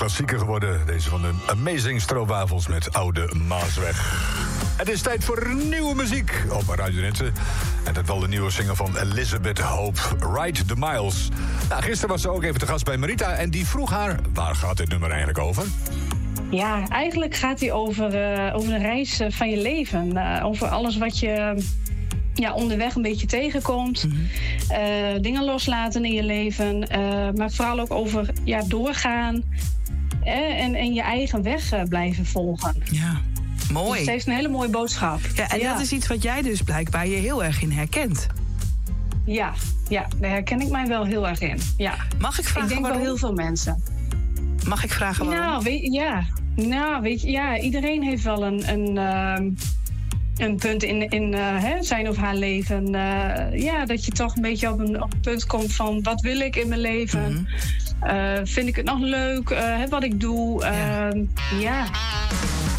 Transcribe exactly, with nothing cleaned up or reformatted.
klassieker geworden. Deze van de Amazing Stroopwafels met Oude Maasweg. Het is tijd voor nieuwe muziek op Radio Drenthe. En dat wel de nieuwe single van Elizabeth Hope, Ride the Miles. Nou, gisteren was ze ook even te gast bij Marita en die vroeg haar, waar gaat dit nummer eigenlijk over? Ja, eigenlijk gaat hij over, uh, over de reis uh, van je leven. Uh, over alles wat je ja, onderweg een beetje tegenkomt. Mm-hmm. Uh, dingen loslaten in je leven. Uh, maar vooral ook over ja, doorgaan. Uh, en, en je eigen weg uh, blijven volgen. Ja, mooi. Dus het heeft een hele mooie boodschap. Ja, en ja. Dat is iets wat jij dus blijkbaar je heel erg in herkent. Ja, ja, daar herken ik mij wel heel erg in. Ja. Mag ik vragen Ik denk waarom? wel heel veel mensen. Mag ik vragen waarom? Nou, weet, ja. Nou, weet je, ja, iedereen heeft wel een, een, uh, een punt in, in uh, hè, zijn of haar leven. Uh, ja, dat je toch een beetje op een, op een punt komt van, wat wil ik in mijn leven? Mm-hmm. Uh, vind ik het nog leuk, uh, wat ik doe? Uh, ja. ja.